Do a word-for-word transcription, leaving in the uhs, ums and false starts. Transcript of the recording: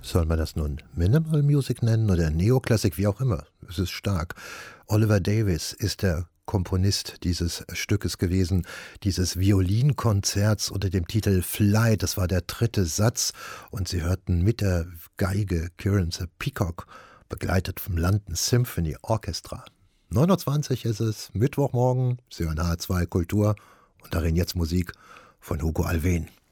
Soll man das nun Minimal Music nennen oder Neoklassik, wie auch immer? Es ist stark. Oliver Davies ist der Komponist dieses Stückes gewesen, dieses Violinkonzerts unter dem Titel Fly. Das war der dritte Satz und Sie hörten mit der Geige Kieran Peacock, begleitet vom London Symphony Orchestra. neun Uhr zwanzig ist es, Mittwochmorgen, Sie hören H zwei Kultur und darin jetzt Musik von Hugo Alfvén.